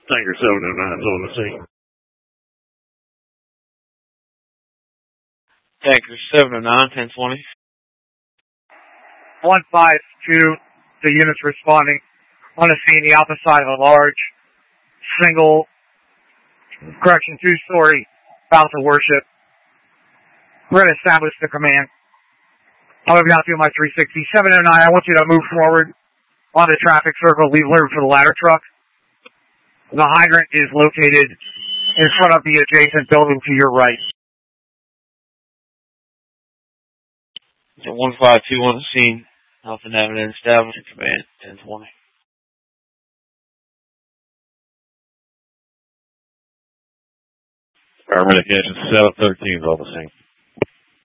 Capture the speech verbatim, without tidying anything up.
Tanker seven oh nine is on the scene. Tanker seven oh nine, ten twenty. one five two, the units responding on the scene, the opposite side of a large, single, correction, two-story bout of worship. We're going to establish the command. I'll move down to my three sixty. seven oh nine, I want you to move forward on the traffic circle, leave room for the ladder truck. The hydrant is located in front of the adjacent building to your right. one five two on the scene. Alpha Navigator establishing command, ten twenty. Paramedic engine seven thirteen is on the scene.